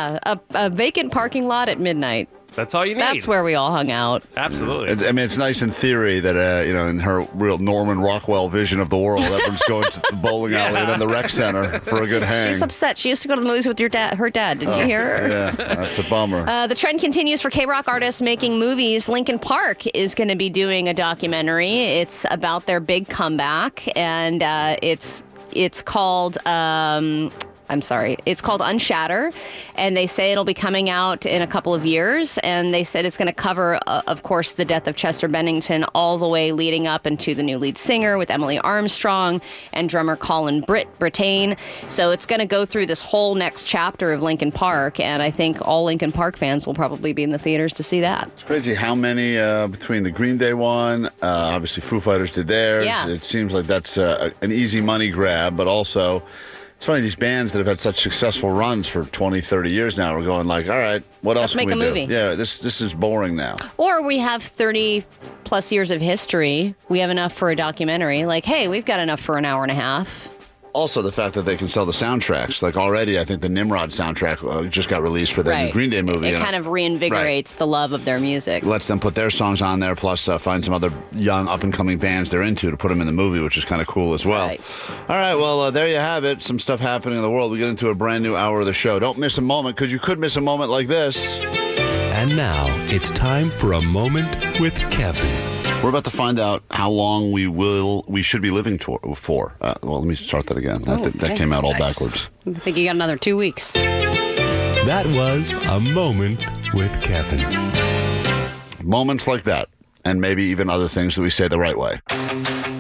Yeah, a vacant parking lot at midnight. That's all you need. That's where we all hung out. Absolutely. I mean, it's nice in theory that, in her real Norman Rockwell vision of the world, everyone's going to the bowling alley and then the rec center for a good hang. She's upset. She used to go to the movies with her dad. Didn't you hear her? Yeah, that's a bummer. The trend continues for K-Rock artists making movies. Linkin Park is going to be doing a documentary. It's about their big comeback, and it's called... It's called Unshatter, and they say it'll be coming out in a couple of years, and they said it's going to cover, of course, the death of Chester Bennington all the way leading up into the new lead singer with Emily Armstrong and drummer Colin Brittain. So it's going to go through this whole next chapter of Linkin Park, and I think all Linkin Park fans will probably be in the theaters to see that. It's crazy how many, between the Green Day one, obviously Foo Fighters did theirs. Yeah. It seems like that's an easy money grab, but also... It's funny, these bands that have had such successful runs for 20, 30 years now are going like, all right, what else Let's can we make a do? movie. Yeah, this is boring now. Or we have 30 plus years of history. We have enough for a documentary. Like, hey, we've got enough for an hour and a half. Also, the fact that they can sell the soundtracks. Like already, I think the Nimrod soundtrack just got released for the new Green Day movie. It kind of reinvigorates the love of their music. Lets them put their songs on there, plus find some other young, up-and-coming bands they're into to put them in the movie, which is kind of cool as well. Right. All right, well, there you have it. Some stuff happening in the world. We get into a brand new hour of the show. Don't miss a moment, because you could miss a moment like this. And now, it's time for a moment with Kevin. We're about to find out how long we should be living for. Well, let me start that again. That came out all backwards. I think you got another 2 weeks. That was a moment with Kevin. Moments like that, and maybe even other things that we say the right way.